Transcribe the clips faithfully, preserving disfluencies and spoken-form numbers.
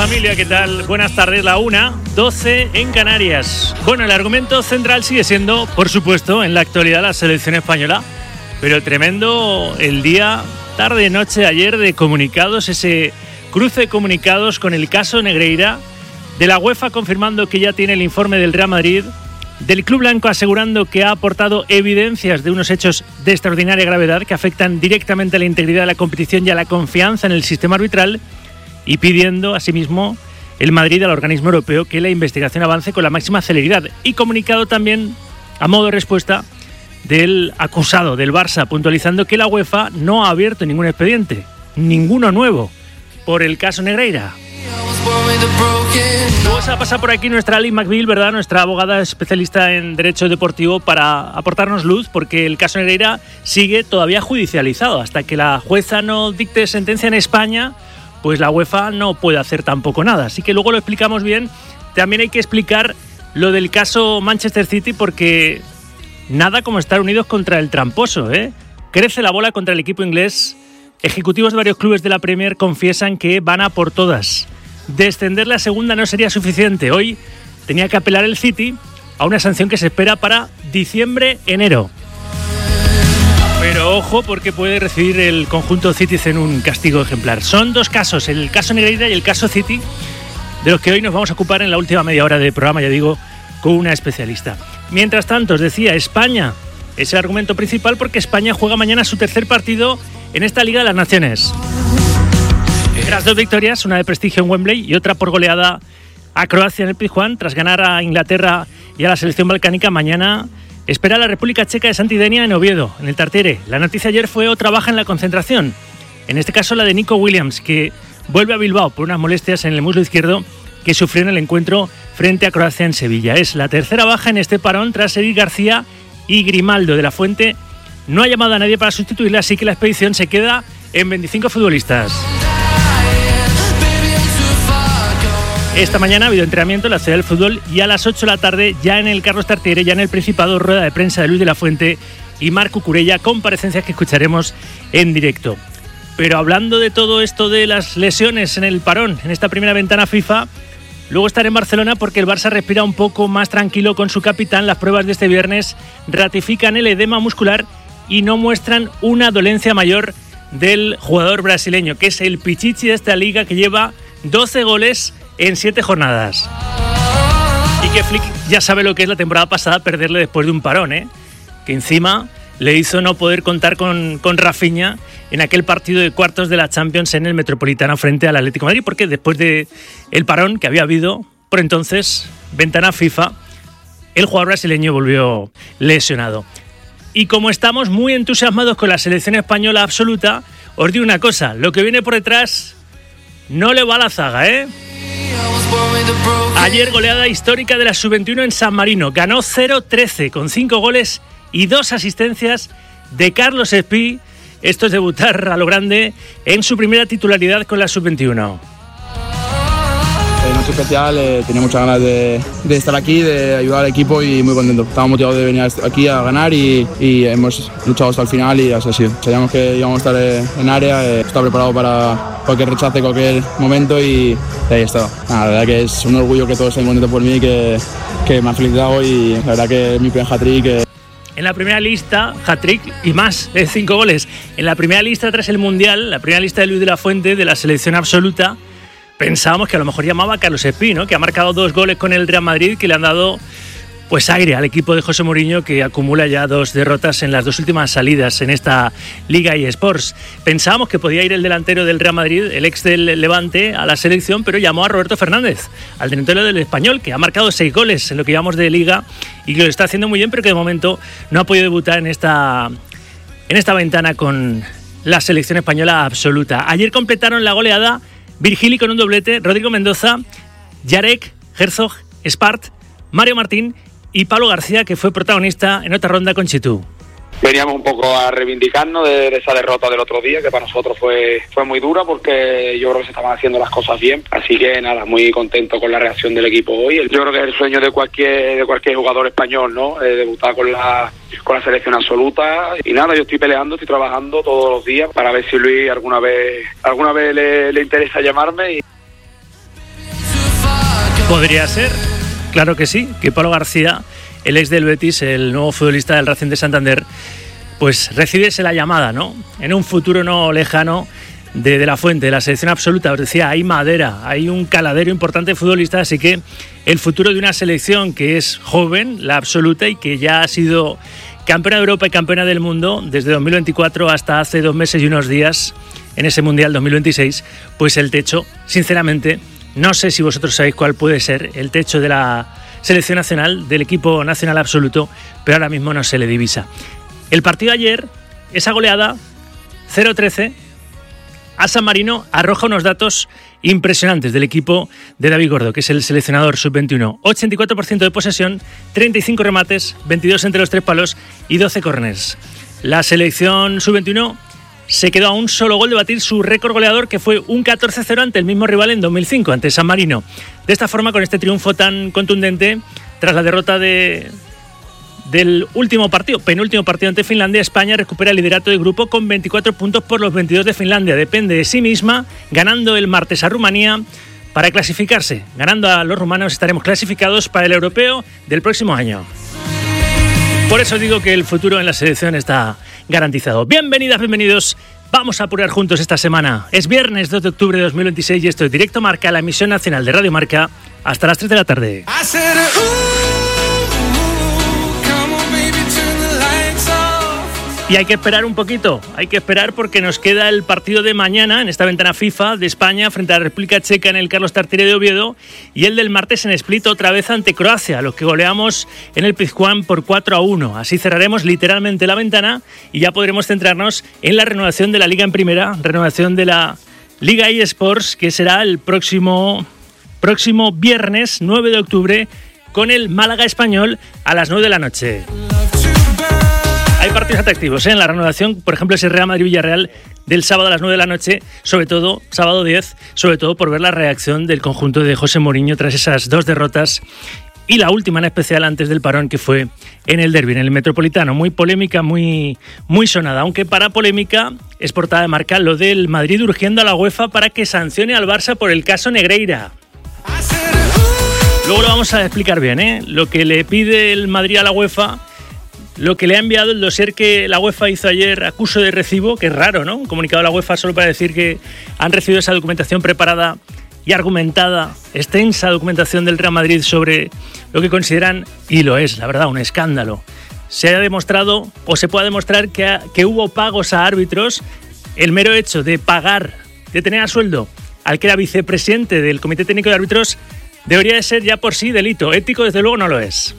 familia, ¿qué tal? Buenas tardes, la una, doce en Canarias. Bueno, el argumento central sigue siendo, por supuesto, en la actualidad la selección española, pero tremendo el día, tarde, noche, ayer de comunicados, ese cruce de comunicados con el caso Negreira, de la UEFA confirmando que ya tiene el informe del Real Madrid, del Club Blanco asegurando que ha aportado evidencias de unos hechos de extraordinaria gravedad que afectan directamente a la integridad de la competición y a la confianza en el sistema arbitral, y pidiendo, asimismo, el Madrid al organismo europeo que la investigación avance con la máxima celeridad. Y comunicado también, a modo de respuesta, del acusado del Barça, puntualizando que la UEFA no ha abierto ningún expediente, ninguno nuevo, por el caso Negreira. Luego se va a pasar por aquí nuestra Ali McBeal, ¿verdad? Nuestra abogada especialista en derecho deportivo, para aportarnos luz, porque el caso Negreira sigue todavía judicializado. Hasta que la jueza no dicte sentencia en España, pues la UEFA no puede hacer tampoco nada. Así que luego lo explicamos bien. También hay que explicar lo del caso Manchester City, porque nada como estar unidos contra el tramposo, ¿eh? Crece la bola contra el equipo inglés. Ejecutivos de varios clubes de la Premier confiesan que van a por todas. Descender la segunda no sería suficiente. Hoy tenía que apelar el City a una sanción que se espera para diciembre-enero. Pero ojo, porque puede recibir el conjunto Citizen un castigo ejemplar. Son dos casos, el caso Negreira y el caso City, de los que hoy nos vamos a ocupar en la última media hora de programa, ya digo, con una especialista. Mientras tanto, os decía, España es el argumento principal, porque España juega mañana su tercer partido en esta Liga de las Naciones. Tras dos victorias, una de prestigio en Wembley y otra por goleada a Croacia en el Pizjuán, tras ganar a Inglaterra y a la selección balcánica, mañana espera a la República Checa de Santidenia en Oviedo, en el Tartiere. La noticia ayer fue otra baja en la concentración, en este caso la de Nico Williams, que vuelve a Bilbao por unas molestias en el muslo izquierdo que sufrió en el encuentro frente a Croacia en Sevilla. Es la tercera baja en este parón tras Eric García y Grimaldo. De la Fuente no ha llamado a nadie para sustituirla, así que la expedición se queda en veinticinco futbolistas. Esta mañana ha habido entrenamiento en la Ciudad del Fútbol y a las ocho de la tarde, ya en el Carlos Tartiere, ya en el Principado, rueda de prensa de Luis de la Fuente y Marc Cucurella, comparecencias que escucharemos en directo. Pero hablando de todo esto de las lesiones en el parón, en esta primera ventana FIFA, luego estaré en Barcelona porque el Barça respira un poco más tranquilo con su capitán. Las pruebas de este viernes ratifican el edema muscular y no muestran una dolencia mayor del jugador brasileño, que es el pichichi de esta liga, que lleva doce goles en siete jornadas. Y que Flick ya sabe lo que es la temporada pasada perderle después de un parón, ¿eh? Que encima le hizo no poder contar con, con Rafinha en aquel partido de cuartos de la Champions en el Metropolitano frente al Atlético de Madrid, porque después de el parón que había habido por entonces, ventana FIFA, el jugador brasileño volvió lesionado. Y como estamos muy entusiasmados con la selección española absoluta, os digo una cosa, lo que viene por detrás no le va a la zaga, ¿eh? Ayer goleada histórica de la sub veintiuno en San Marino. Ganó cero trece con cinco goles y dos asistencias de Carlos Espí. Esto es debutar a lo grande en su primera titularidad con la sub veintiuno. Eh, noche especial, eh, tenía muchas ganas de, de estar aquí, de ayudar al equipo y muy contento. Estamos motivados de venir aquí a ganar y, y hemos luchado hasta el final y así ha sido. Sabíamos que íbamos a estar eh, en área, eh, estaba preparado para cualquier rechace, cualquier momento y ahí estaba. Nada, la verdad que es un orgullo que todos estén contentos por mí, que, que me han felicitado y la verdad que es mi primer hat-trick. Eh. En la primera lista, hat-trick y más, de cinco goles. En la primera lista tras el Mundial, la primera lista de Luis de la Fuente de la selección absoluta, pensábamos que a lo mejor llamaba a Carlos Espí, ¿no? Que ha marcado dos goles con el Real Madrid que le han dado pues aire al equipo de José Mourinho, que acumula ya dos derrotas en las dos últimas salidas en esta Liga eSports. Pensábamos que podía ir el delantero del Real Madrid, el ex del Levante, a la selección, pero llamó a Roberto Fernández, al delantero del Español, que ha marcado seis goles en lo que llamamos de Liga y que lo está haciendo muy bien, pero que de momento no ha podido debutar en esta, en esta ventana con la selección española absoluta. Ayer completaron la goleada Virgili con un doblete, Rodrigo Mendoza, Jarek, Herzog, Spart, Mario Martín y Pablo García, que fue protagonista en otra ronda con Chitú. Veníamos un poco a reivindicarnos de, de esa derrota del otro día, que para nosotros fue fue muy dura, porque yo creo que se estaban haciendo las cosas bien. Así que nada, muy contento con la reacción del equipo hoy. Yo creo que es el sueño de cualquier de cualquier jugador español, ¿no? Eh, debutar con la con la selección absoluta. Y nada, yo estoy peleando, estoy trabajando todos los días para ver si Luis alguna vez alguna vez le, le interesa llamarme. Y Podría ser, claro que sí, que Pablo García, el ex del Betis, el nuevo futbolista del Racing de Santander, pues recibiese la llamada, ¿no? En un futuro no lejano de, de la Fuente, de la selección absoluta. Os decía, hay madera, hay un caladero importante de futbolistas, así que el futuro de una selección que es joven, la absoluta, y que ya ha sido campeona de Europa y campeona del mundo desde dos mil veinticuatro hasta hace dos meses y unos días en ese Mundial dos mil veintiséis, pues el techo, sinceramente, no sé si vosotros sabéis cuál puede ser el techo de la selección nacional, del equipo nacional absoluto, pero ahora mismo no se le divisa. El partido de ayer, esa goleada, cero trece, a San Marino, arroja unos datos impresionantes del equipo de David Gordo, que es el seleccionador sub veintiuno. ochenta y cuatro por ciento de posesión, treinta y cinco remates, veintidós entre los tres palos y doce córners. La selección sub veintiuno se quedó a un solo gol de batir su récord goleador, que fue un catorce cero ante el mismo rival en dos mil cinco, ante San Marino. De esta forma, con este triunfo tan contundente, tras la derrota de, del último partido, penúltimo partido ante Finlandia, España recupera el liderato del grupo con veinticuatro puntos por los veintidós de Finlandia. Depende de sí misma, ganando el martes a Rumanía para clasificarse. Ganando a los rumanos estaremos clasificados para el europeo del próximo año. Por eso digo que el futuro en la selección está garantizado. Bienvenidas, bienvenidos. Vamos a apurar juntos esta semana. Es viernes dos de octubre de dos mil veintiséis y esto es Directo Marca, la emisión nacional de Radio Marca, hasta las tres de la tarde. Y hay que esperar un poquito, hay que esperar porque nos queda el partido de mañana en esta ventana FIFA de España frente a la República Checa en el Carlos Tartiere de Oviedo, y el del martes en Split otra vez ante Croacia, los que goleamos en el Pizjuán por cuatro a uno. Así cerraremos literalmente la ventana y ya podremos centrarnos en la renovación de la Liga en Primera, renovación de la Liga eSports, que será el próximo, próximo viernes nueve de octubre con el Málaga Español a las nueve de la noche. Hay partidos atractivos, ¿eh? En la renovación, por ejemplo, ese Real Madrid-Villarreal del sábado a las nueve de la noche, sobre todo, sábado diez, sobre todo por ver la reacción del conjunto de José Mourinho tras esas dos derrotas y la última en especial antes del parón, que fue en el derbi, en el Metropolitano. Muy polémica, muy, muy sonada, aunque para polémica es portada de Marca lo del Madrid urgiendo a la UEFA para que sancione al Barça por el caso Negreira. Luego lo vamos a explicar bien, ¿eh? Lo que le pide el Madrid a la UEFA, lo que le ha enviado el dossier que la UEFA hizo ayer acuso de recibo, que es raro, ¿no? Un comunicado de la UEFA solo para decir que han recibido esa documentación preparada y argumentada, extensa documentación del Real Madrid sobre lo que consideran, y lo es, la verdad, un escándalo. Se ha demostrado, o se puede demostrar, que, ha, que hubo pagos a árbitros. El mero hecho de pagar, de tener a sueldo al que era vicepresidente del Comité Técnico de Árbitros, debería de ser ya por sí delito. Ético, desde luego, no lo es.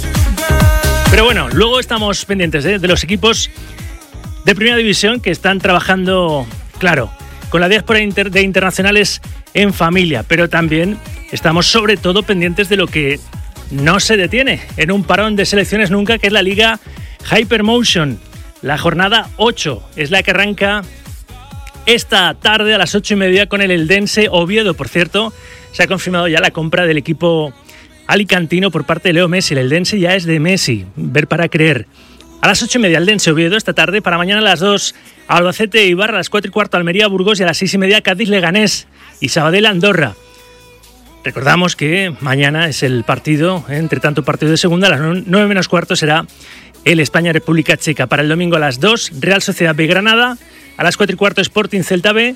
Pero bueno, luego estamos pendientes, ¿eh? de los equipos de Primera División que están trabajando, claro, con la diáspora inter- de internacionales en familia, pero también estamos sobre todo pendientes de lo que no se detiene en un parón de selecciones nunca, que es la Liga Hypermotion. La jornada ocho es la que arranca esta tarde a las ocho y media con el Eldense Oviedo. Por cierto, se ha confirmado ya la compra del equipo alicantino por parte de Leo Messi. El Eldense ya es de Messi, ver para creer. A las ocho y media Eldense Oviedo esta tarde, para mañana a las dos Albacete Ibarra, a las cuatro y cuarto Almería Burgos y a las seis y media Cádiz Leganés y Sabadell Andorra. Recordamos que mañana es el partido, entre tanto partido de segunda, a las nueve menos cuarto será el España-República Checa. Para el domingo a las dos Real Sociedad B Granada, a las cuatro y cuarto Sporting Celta B,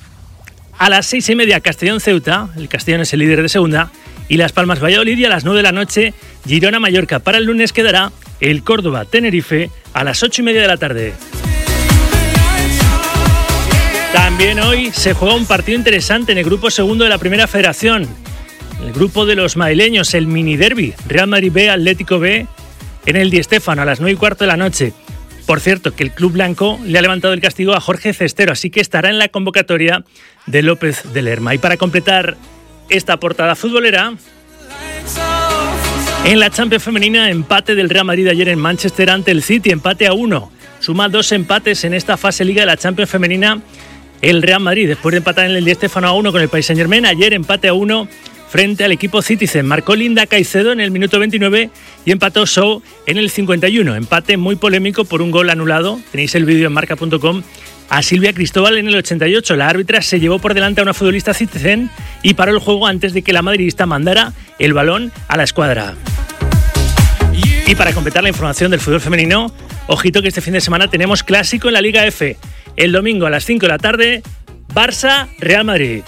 a las seis y media Castellón Ceuta, el Castellón es el líder de segunda, y Las Palmas Valladolid, y a las nueve de la noche Girona Mallorca. Para el lunes quedará el Córdoba Tenerife a las ocho y media de la tarde. También hoy se juega un partido interesante en el grupo segundo de la Primera Federación. El grupo de los madrileños, el mini derbi, Real Madrid B, Atlético B, en el Di Stéfano a las nueve y cuarto de la noche. Por cierto, que el club blanco le ha levantado el castigo a Jorge Cestero, así que estará en la convocatoria de López de Lerma. Y para completar esta portada futbolera, en la Champions femenina, empate del Real Madrid ayer en Manchester ante el City, empate a uno. Suma dos empates en esta fase liga de la Champions femenina el Real Madrid, después de empatar en el Di Stéfano a uno con el Paris Saint-Germain. Ayer empate a uno frente al equipo Citizen. Marcó Linda Caicedo en el minuto veintinueve y empató Shaw en el cincuenta y uno. Empate muy polémico por un gol anulado. Tenéis el vídeo en marca punto com a Silvia Cristóbal en el ochenta y ocho. La árbitra se llevó por delante a una futbolista Citizen y paró el juego antes de que la madridista mandara el balón a la escuadra. Y para completar la información del fútbol femenino, ojito que este fin de semana tenemos clásico en la Liga F. El domingo a las cinco de la tarde, Barça-Real Madrid.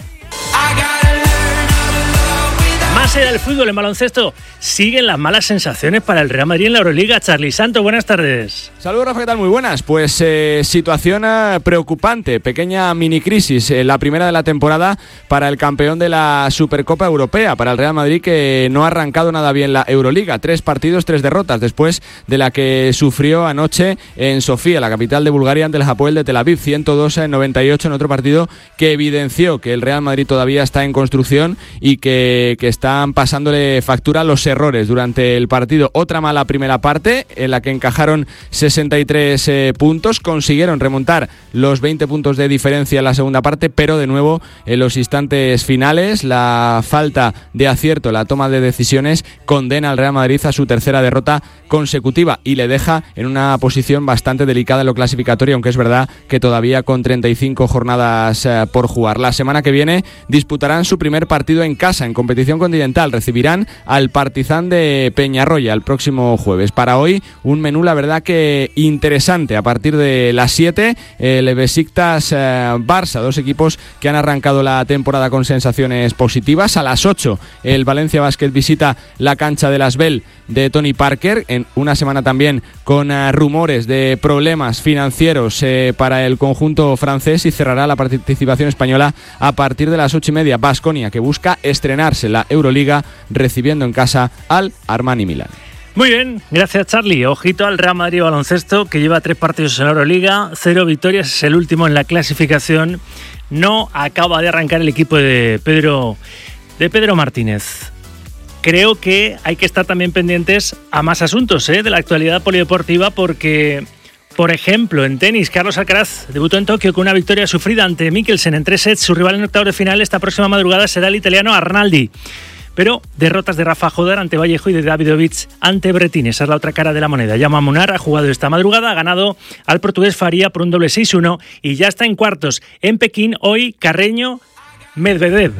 Más allá del fútbol, en baloncesto siguen las malas sensaciones para el Real Madrid en la Euroliga. Charly Santo, buenas tardes. Saludos, Rafa, ¿qué tal? Muy buenas. Pues eh, situación eh, preocupante, pequeña mini crisis, eh, la primera de la temporada para el campeón de la Supercopa Europea, para el Real Madrid, que no ha arrancado nada bien la Euroliga. Tres partidos, tres derrotas, después de la que sufrió anoche en Sofía, la capital de Bulgaria, ante el Hapoel de Tel Aviv, ciento dos a noventa y ocho, en otro partido que evidenció que el Real Madrid todavía está en construcción y que, que están pasándole factura los errores durante el partido. Otra mala primera parte en la que encajaron sesenta y tres eh, puntos, consiguieron remontar los veinte puntos de diferencia en la segunda parte, pero de nuevo en los instantes finales la falta de acierto, la toma de decisiones condena al Real Madrid a su tercera derrota consecutiva y le deja en una posición bastante delicada en lo clasificatorio, aunque es verdad que todavía con treinta y cinco jornadas eh, por jugar. La semana que viene disputarán su primer partido en casa en competición continental. Recibirán al Partizan de Peñarroya el próximo jueves. Para hoy, un menú, la verdad, que interesante. A partir de las siete, el Besiktas eh, Barça, dos equipos que han arrancado la temporada con sensaciones positivas. A las ocho, el Valencia Basket visita la cancha de Las Bell de Tony Parker, en una semana también con eh, rumores de problemas financieros eh, para el conjunto francés, y cerrará la participación española a partir de las ocho y media. Baskonia, que busca estrenarse la Euroliga recibiendo en casa al Armani Milán. Muy bien, gracias, Charly. Ojito al Real Madrid baloncesto, que lleva tres partidos en la Euroliga, cero victorias, es el último en la clasificación. No acaba de arrancar el equipo de Pedro, de Pedro Martínez. Creo que hay que estar también pendientes a más asuntos ¿eh? de la actualidad polideportiva, porque, por ejemplo, en tenis, Carlos Alcaraz debutó en Tokio con una victoria sufrida ante Mikkelsen en tres sets. Su rival en octavos de final esta próxima madrugada será el italiano Arnaldi. Pero derrotas de Rafa Jodar ante Vallejo y de Davidovich ante Bretin. Esa es la otra cara de la moneda. Jaume Munar ha jugado esta madrugada, ha ganado al portugués Faria por un doble seis uno y ya está en cuartos. En Pekín, hoy, Carreño Medvedev.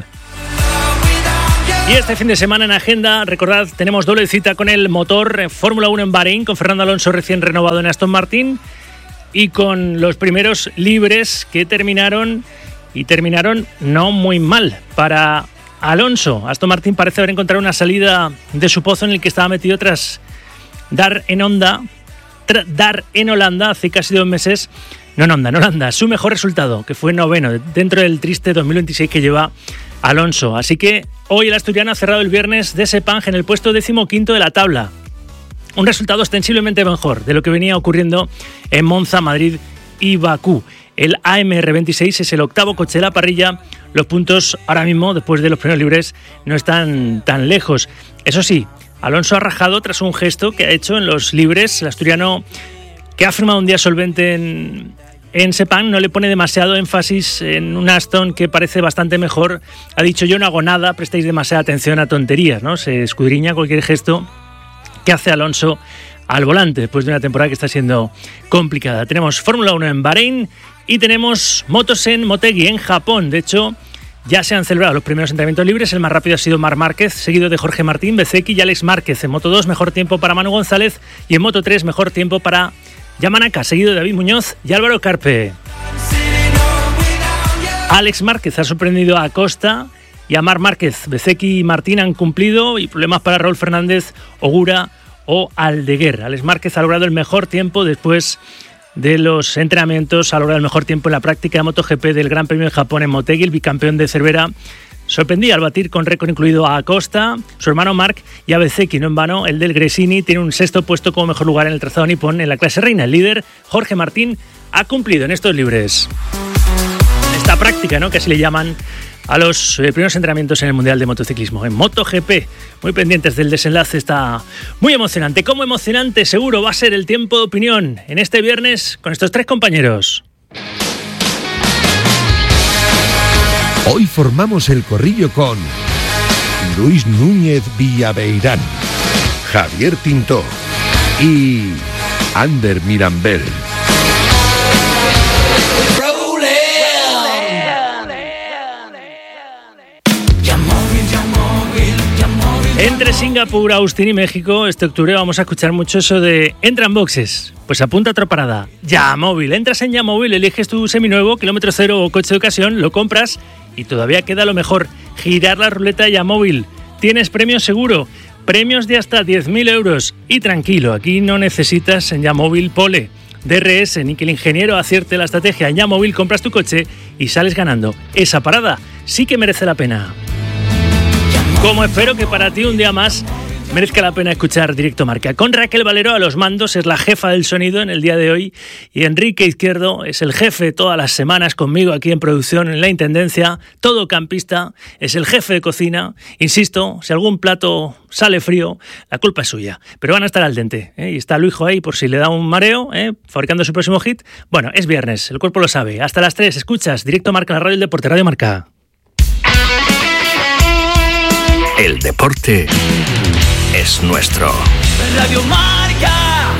Y este fin de semana en agenda, recordad, tenemos doble cita con el motor Fórmula uno en Bahrein, con Fernando Alonso recién renovado en Aston Martin y con los primeros libres que terminaron, y terminaron no muy mal para Alonso. Aston Martin parece haber encontrado una salida de su pozo en el que estaba metido tras dar en Honda, tras dar en Holanda hace casi dos meses, no en Honda, en Holanda, su mejor resultado, que fue noveno, dentro del triste dos mil veintiséis que lleva Alonso. Así que hoy el asturiano ha cerrado el viernes de Sepang en el puesto decimoquinto de la tabla. Un resultado ostensiblemente mejor de lo que venía ocurriendo en Monza, Madrid y Bakú. El A M R veintiséis es el octavo coche de la parrilla. Los puntos ahora mismo, después de los primeros libres, no están tan lejos. Eso sí, Alonso ha rajado tras un gesto que ha hecho en los libres. El asturiano, que ha firmado un día solvente en, en Sepang, no le pone demasiado énfasis en un Aston que parece bastante mejor. Ha dicho: yo no hago nada, prestéis demasiada atención a tonterías, ¿no? Se escudriña cualquier gesto que hace Alonso al volante después de una temporada que está siendo complicada. Tenemos Fórmula uno en Bahrein y tenemos motos en Motegi, en Japón. De hecho, ya se han celebrado los primeros entrenamientos libres. El más rápido ha sido Marc Márquez, seguido de Jorge Martín, Bezzecchi y Alex Márquez. En Moto dos, mejor tiempo para Manu González, y en Moto tres, mejor tiempo para Yamanaka, seguido de David Muñoz y Álvaro Carpe. Alex Márquez ha sorprendido a Acosta y a Marc Márquez. Bezzecchi y Martín han cumplido, y problemas para Raúl Fernández, Ogura o Aldeguer. Alex Márquez ha logrado el mejor tiempo después de los entrenamientos, ha logrado el mejor tiempo en la práctica de MotoGP del Gran Premio de Japón en Motegi. El bicampeón de Cervera sorprendía al batir con récord incluido a Acosta, su hermano Marc y a Bezzecchi. No en vano, el del Gresini tiene un sexto puesto como mejor lugar en el trazado nipón en la clase reina. El líder, Jorge Martín, ha cumplido en estos libres. Esta práctica, ¿no?, que así le llaman a los eh, primeros entrenamientos en el Mundial de Motociclismo, en MotoGP. Muy pendientes del desenlace, está muy emocionante. Como emocionante seguro va a ser el tiempo de opinión en este viernes con estos tres compañeros. Hoy formamos el corrillo con Luis Núñez Villaveirán, Javier Pintor y Ander Mirambel. Entre Singapur, Austin y México, este octubre vamos a escuchar mucho eso de entra en boxes. Pues apunta a otra parada. Yamóvil. Entras en Yamóvil, eliges tu seminuevo, kilómetro cero o coche de ocasión, lo compras y todavía queda lo mejor. Girar la ruleta de Yamóvil. Tienes premio seguro. Premios de hasta diez mil euros. Y tranquilo, aquí no necesitas en Yamóvil pole, D R S, ni que el ingeniero acierte la estrategia. En Yamóvil compras tu coche y sales ganando. Esa parada sí que merece la pena. Como espero que para ti un día más merezca la pena escuchar Directo Marca. Con Raquel Valero a los mandos, es la jefa del sonido en el día de hoy, y Enrique Izquierdo es el jefe todas las semanas conmigo aquí en producción, en la Intendencia, todo campista, es el jefe de cocina. Insisto, si algún plato sale frío, la culpa es suya, pero van a estar al dente, ¿eh? Y está Luijo ahí por si le da un mareo, ¿eh? Fabricando su próximo hit. Bueno, es viernes, el cuerpo lo sabe. Hasta las tres, escuchas Directo Marca, la radio del deporte, Radio Marca. El deporte es nuestro. Radio Marca.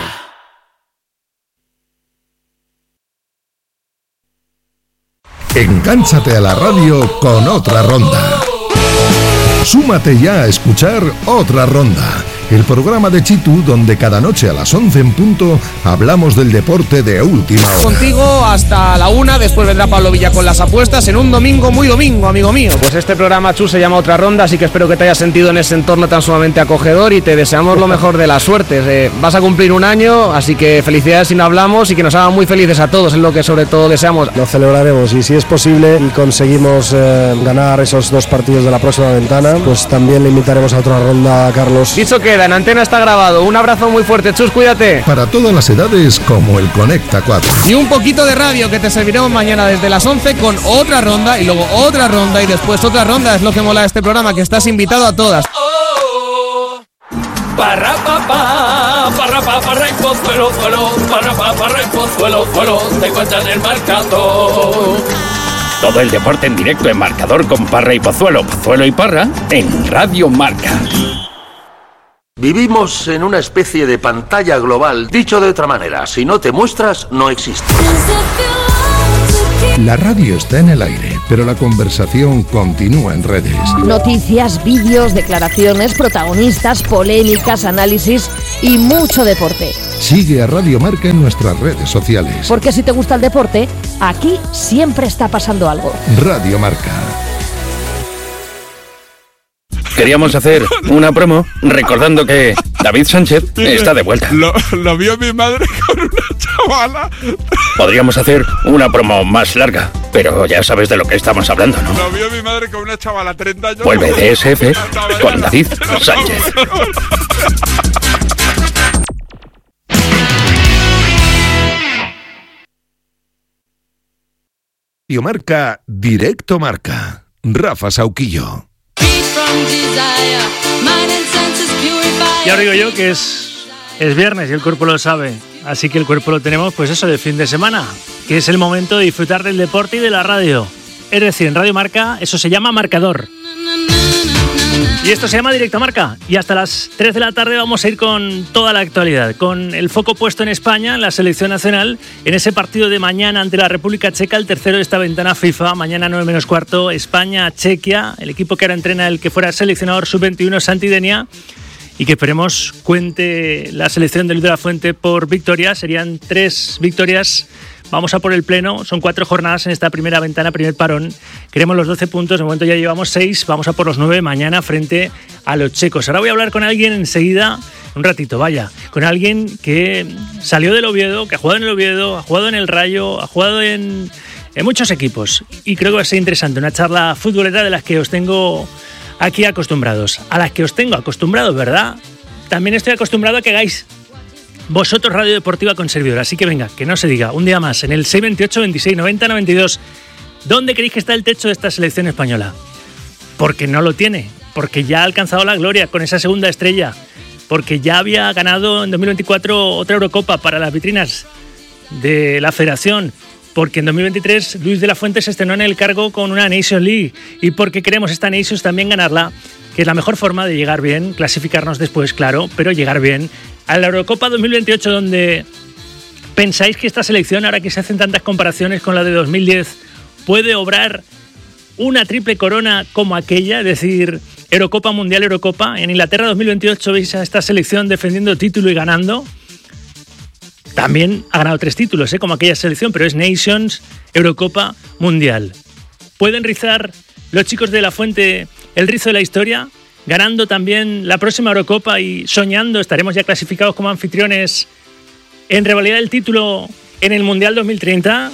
Engánchate a la radio con Otra Ronda. Súmate ya a escuchar Otra Ronda, el programa de Chitu donde cada noche a las once en punto hablamos del deporte de última hora. Contigo hasta la una, después vendrá Pablo Villa con las apuestas en un domingo muy domingo, amigo mío. Pues este programa, Chu, se llama Otra Ronda, así que espero que te hayas sentido en ese entorno tan sumamente acogedor y te deseamos lo mejor de las suertes. Eh, vas a cumplir un año, así que felicidades si no hablamos y que nos hagan muy felices a todos, es lo que sobre todo deseamos. Lo celebraremos y si es posible y conseguimos eh, ganar esos dos partidos de la próxima ventana, pues también le invitaremos a Otra Ronda a Carlos. Dicho queda, en antena está grabado. Un abrazo muy fuerte, Chus, cuídate. Para todas las edades, como el Conecta cuatro. Y un poquito de radio que te serviremos mañana desde las once con Otra Ronda y luego otra ronda y después otra ronda. Es lo que mola de este programa, que estás invitado a todas. Parra papá, parra papá, parra y pozuelo, zuelo, parra papá, parra y pozuelo, zuelo, te cuentan el marcador. Todo el deporte en directo en marcador con Parra y Pozuelo, Pozuelo y Parra en Radio Marca. Vivimos en una especie de pantalla global. Dicho de otra manera, si no te muestras, no existes. La radio está en el aire, pero la conversación continúa en redes. Noticias, vídeos, declaraciones, protagonistas, polémicas, análisis y mucho deporte. Sigue a Radio Marca en nuestras redes sociales. Porque si te gusta el deporte, aquí siempre está pasando algo. Radio Marca. Queríamos hacer una promo recordando que David Sánchez está de vuelta. Lo, lo vio mi madre con una chavala. Podríamos hacer una promo más larga, pero ya sabes de lo que estamos hablando, ¿no? Lo vio mi madre con una chavala, treinta años. Vuelve D S F con David Sánchez. Radio Marca, Directo Marca. Rafa Sauquillo. Y ahora digo yo que es, es viernes y el cuerpo lo sabe. Así que el cuerpo lo tenemos, pues eso, de fin de semana, que es el momento de disfrutar del deporte y de la radio. Es decir, en Radio Marca eso se llama marcador. Y esto se llama Directo Marca. Y hasta las tres de la tarde vamos a ir con toda la actualidad, con el foco puesto en España, en la selección nacional, en ese partido de mañana ante la República Checa, el tercero de esta ventana FIFA. Mañana nueve menos cuarto, España-Chequia, el equipo que ahora entrena el que fuera seleccionador sub veintiuno, Santi Denia, y que esperemos cuente la selección de Luis de la Fuente por victorias. Serían tres victorias. Vamos a por el pleno, son cuatro jornadas en esta primera ventana, primer parón. Queremos los doce puntos, de momento ya llevamos seis, vamos a por los nueve mañana frente a los checos. Ahora voy a hablar con alguien enseguida, un ratito, vaya, con alguien que salió del Oviedo, que ha jugado en el Oviedo, ha jugado en el Rayo, ha jugado en, en muchos equipos. Y creo que va a ser interesante, una charla futbolera de las que os tengo aquí acostumbrados. A las que os tengo acostumbrados, ¿verdad? También estoy acostumbrado a que hagáis vosotros Radio Deportiva con servidor, así que venga, que no se diga, un día más, en el seis veintiocho, veintiséis, noventa, noventa y dos. ¿Dónde creéis que está el techo de esta selección española? Porque no lo tiene, porque ya ha alcanzado la gloria con esa segunda estrella, porque ya había ganado en dos mil veinticuatro otra Eurocopa para las vitrinas de la Federación, porque en dos mil veintitrés Luis de la Fuente se estrenó en el cargo con una Nations League y porque queremos esta Nations también ganarla, que es la mejor forma de llegar bien, clasificarnos después, claro, pero llegar bien a la Eurocopa dos mil veintiocho, donde pensáis que esta selección, ahora que se hacen tantas comparaciones con la de dos mil diez, puede obrar una triple corona como aquella, es decir, Eurocopa, Mundial, Eurocopa. En Inglaterra dos mil veintiocho veis a esta selección defendiendo título y ganando. También ha ganado tres títulos, ¿eh? Como aquella selección, pero es Nations, Eurocopa, Mundial. ¿Pueden rizar los chicos de La Fuente el rizo de la historia? Ganando también la próxima Eurocopa y soñando, estaremos ya clasificados como anfitriones en revalidar el título en el Mundial dos mil treinta.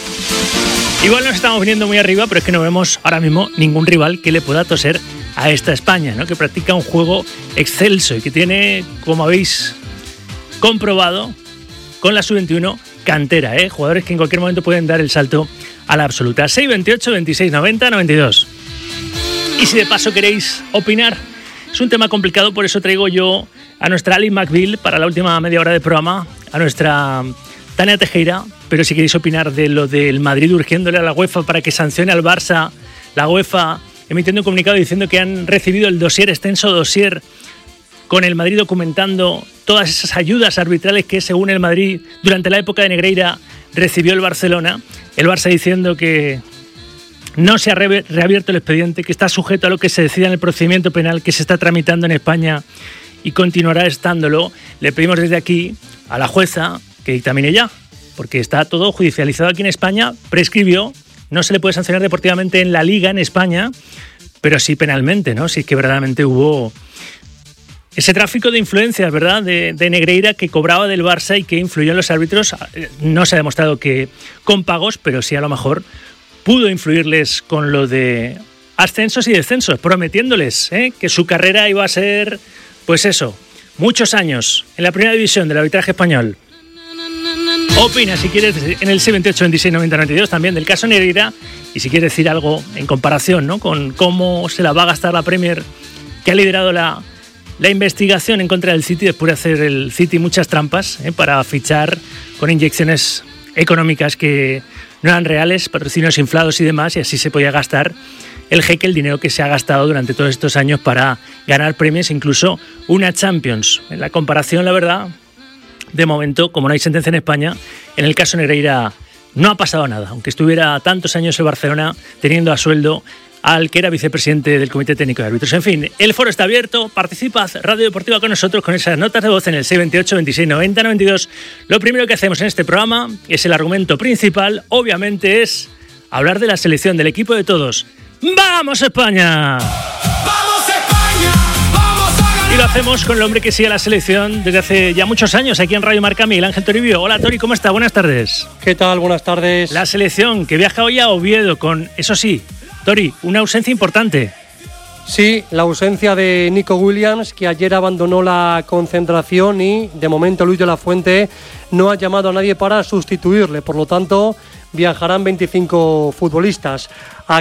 Igual nos estamos viniendo muy arriba, pero es que no vemos ahora mismo ningún rival que le pueda toser a esta España, ¿no? Que practica un juego excelso y que tiene, como habéis comprobado, con la sub veintiuno cantera, ¿eh? Jugadores que en cualquier momento pueden dar el salto a la absoluta. seis veintiocho, veintiséis noventa, noventa y dos. Y si de paso queréis opinar, es un tema complicado, por eso traigo yo a nuestra Ali McBeal para la última media hora de programa, a nuestra Tania Tejera. Pero si queréis opinar de lo del Madrid urgiéndole a la UEFA para que sancione al Barça, la UEFA emitiendo un comunicado diciendo que han recibido el dossier, extenso dossier, con el Madrid documentando todas esas ayudas arbitrales que, según el Madrid, durante la época de Negreira recibió el Barcelona. El Barça diciendo que no se ha re- reabierto el expediente, que está sujeto a lo que se decida en el procedimiento penal que se está tramitando en España y continuará estándolo. Le pedimos desde aquí a la jueza que dictamine ya, porque está todo judicializado aquí en España, prescribió, no se le puede sancionar deportivamente en la Liga en España, pero sí penalmente, ¿no? Si es que verdaderamente hubo ese tráfico de influencias, ¿verdad?, de, de Negreira, que cobraba del Barça y que influyó en los árbitros. No se ha demostrado que con pagos, pero sí a lo mejor pudo influirles con lo de ascensos y descensos, prometiéndoles ¿eh? que su carrera iba a ser, pues eso, muchos años en la primera división del arbitraje español. Opina, si quieres, en el seis veintiocho, veintiséis noventa, noventa y dos también del caso Negreira, y si quieres decir algo en comparación, ¿no?, con cómo se la va a gastar la Premier, que ha liderado la La investigación en contra del City después de hacer el City muchas trampas ¿eh? para fichar con inyecciones económicas que no eran reales, patrocinios inflados y demás, y así se podía gastar el jeque el dinero que se ha gastado durante todos estos años para ganar premios, incluso una Champions. En la comparación, la verdad, de momento, como no hay sentencia en España, en el caso Negreira no ha pasado nada, aunque estuviera tantos años el Barcelona teniendo a sueldo al que era vicepresidente del Comité Técnico de Árbitros. En fin, el foro está abierto, participa Radio Deportiva con nosotros con esas notas de voz en el seis veintiocho, veintiséis noventa, noventa y dos. Lo primero que hacemos en este programa, es el argumento principal, obviamente es hablar de la selección, del equipo de todos. ¡Vamos España! ¡Vamos España! ¡Vamos a ganar! Y lo hacemos con el hombre que sigue a la selección desde hace ya muchos años aquí en Radio Marca, Miguel Ángel Toribio. Hola Tori, ¿cómo está? Buenas tardes. ¿Qué tal? Buenas tardes. La selección que viaja hoy a Oviedo con, eso sí, Tori, una ausencia importante. Sí, la ausencia de Nico Williams, que ayer abandonó la concentración y de momento Luis de la Fuente no ha llamado a nadie para sustituirle. Por lo tanto, viajarán veinticinco futbolistas.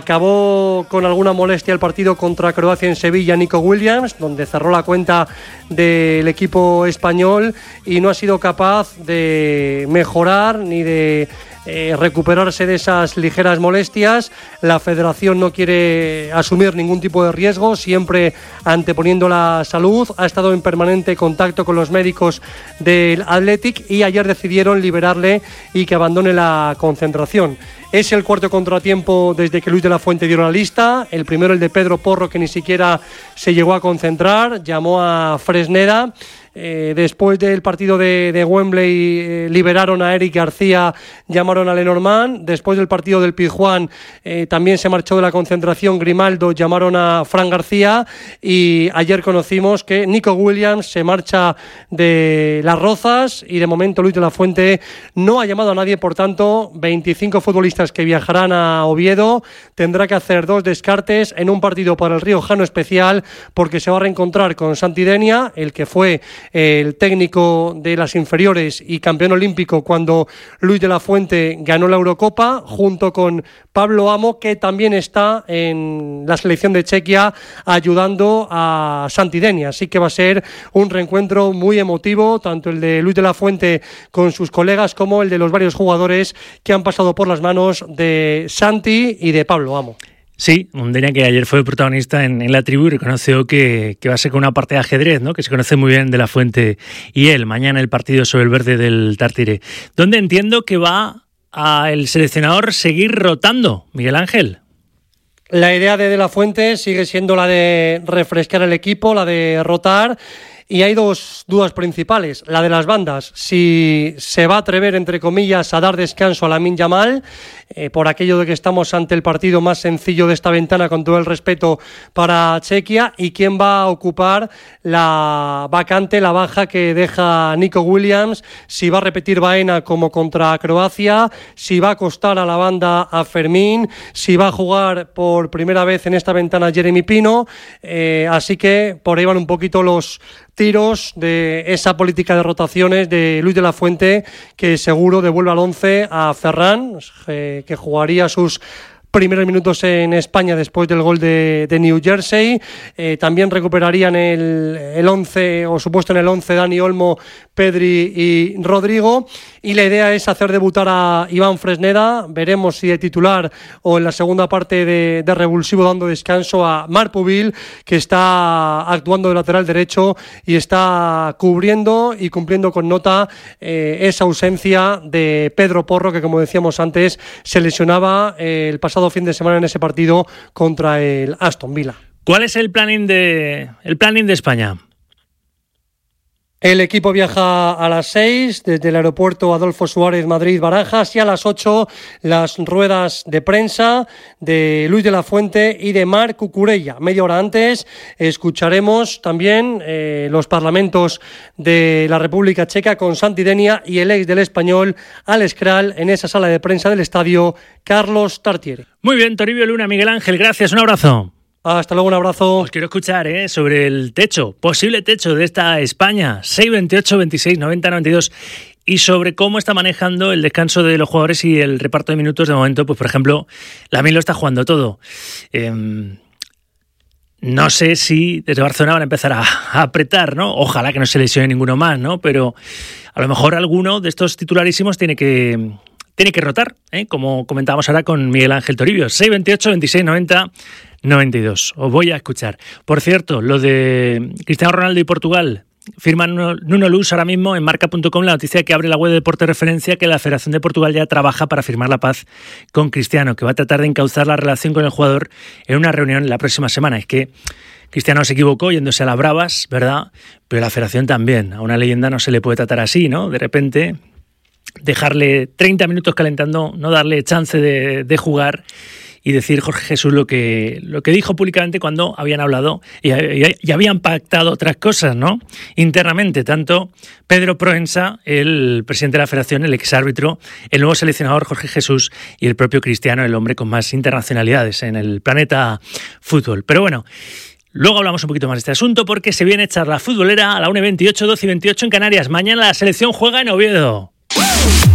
Acabó con alguna molestia el partido contra Croacia en Sevilla Nico Williams, donde cerró la cuenta del equipo español y no ha sido capaz de mejorar ni de Eh, recuperarse de esas ligeras molestias. La federación no quiere asumir ningún tipo de riesgo, siempre anteponiendo la salud. Ha estado en permanente contacto con los médicos del Athletic y ayer decidieron liberarle y que abandone la concentración. Es el cuarto contratiempo desde que Luis de la Fuente dio la lista. El primero, el de Pedro Porro, que ni siquiera se llegó a concentrar. Llamó a Fresneda. Eh, después del partido de, de Wembley eh, liberaron a Eric García, llamaron a Lenormand. Después del partido del Pizjuán eh, también se marchó de la concentración Grimaldo, llamaron a Fran García. Y ayer conocimos que Nico Williams se marcha de Las Rozas y de momento Luis de la Fuente no ha llamado a nadie. Por tanto, veinticinco futbolistas que viajarán a Oviedo. Tendrá que hacer dos descartes en un partido para el Riojano especial, porque se va a reencontrar con Santi Denia, el que fue el técnico de las inferiores y campeón olímpico cuando Luis de la Fuente ganó la Eurocopa, junto con Pablo Amo, que también está en la selección de Chequia ayudando a Santi Denia. Así que va a ser un reencuentro muy emotivo, tanto el de Luis de la Fuente con sus colegas como el de los varios jugadores que han pasado por las manos de Santi y de Pablo Amo. Sí, un Denia que ayer fue protagonista en, en la tribu y reconoció que, que va a ser con una parte de ajedrez, ¿no?, que se conoce muy bien de la Fuente y él. Mañana el partido sobre el verde del Tartiere, donde entiendo que va a el seleccionador seguir rotando, Miguel Ángel. La idea de De La Fuente sigue siendo la de refrescar el equipo, la de rotar. Y hay dos dudas principales. La de las bandas, si se va a atrever, entre comillas, a dar descanso a Lamine Yamal, eh, por aquello de que estamos ante el partido más sencillo de esta ventana, con todo el respeto para Chequia, y quién va a ocupar la vacante, la baja que deja Nico Williams, si va a repetir Baena como contra Croacia, si va a costar a la banda a Fermín, si va a jugar por primera vez en esta ventana Jeremy Pino, eh, así que por ahí van un poquito los tiros de esa política de rotaciones de Luis de la Fuente, que seguro devuelve al once a Ferran, eh, que jugaría sus primeros minutos en España después del gol de, de New Jersey. Eh, también recuperarían el, el once, o supuesto en el once, Dani Olmo, Pedri y Rodrigo. Y la idea es hacer debutar a Iván Fresneda. Veremos si de titular o en la segunda parte de, de revulsivo, dando descanso a Marc Pubil, que está actuando de lateral derecho y está cubriendo y cumpliendo con nota eh, esa ausencia de Pedro Porro, que, como decíamos antes, se lesionaba eh, el pasado fin de semana en ese partido contra el Aston Villa. ¿Cuál es el planning de, el planning de España? El equipo viaja a las seis desde el aeropuerto Adolfo Suárez Madrid-Barajas, y a las ocho las ruedas de prensa de Luis de la Fuente y de Marc Cucurella. Media hora antes escucharemos también eh, los parlamentos de la República Checa con Santi Denia y el ex del Español Alex Kral en esa sala de prensa del estadio Carlos Tartiere. Muy bien, Toribio Luna, Miguel Ángel, gracias, un abrazo. Hasta luego, un abrazo. Os quiero escuchar ¿eh? sobre el techo, posible techo de esta España, seis veintiocho, veintiséis, noventa, noventa y dos, y sobre cómo está manejando el descanso de los jugadores y el reparto de minutos. De momento, pues por ejemplo, Lamine lo está jugando todo. Eh, no sé si desde Barcelona van a empezar a, a apretar, ¿no? Ojalá que no se lesione ninguno más, ¿no? Pero a lo mejor alguno de estos titularísimos tiene que... Tiene que rotar, ¿eh? Como comentábamos ahora con Miguel Ángel Toribio. seis veintiocho, veintiséis, noventa, noventa y dos. Os voy a escuchar. Por cierto, lo de Cristiano Ronaldo y Portugal. Firma Nuno Luz ahora mismo en marca punto com la noticia que abre la web de Deporte Referencia, que la Federación de Portugal ya trabaja para firmar la paz con Cristiano, que va a tratar de encauzar la relación con el jugador en una reunión la próxima semana. Es que Cristiano se equivocó yéndose a las bravas, ¿verdad? Pero la Federación también. A una leyenda no se le puede tratar así, ¿no? De repente dejarle treinta minutos calentando, no darle chance de, de jugar, y decir Jorge Jesús lo que, lo que dijo públicamente cuando habían hablado y, y, y habían pactado otras cosas, ¿no? Internamente, tanto Pedro Proensa, el presidente de la Federación, el exárbitro, el nuevo seleccionador Jorge Jesús y el propio Cristiano, el hombre con más internacionalidades en el planeta fútbol. Pero bueno, luego hablamos un poquito más de este asunto, porque se viene charla futbolera a la una y veintiocho, doce y veintiocho en Canarias. Mañana la selección juega en Oviedo.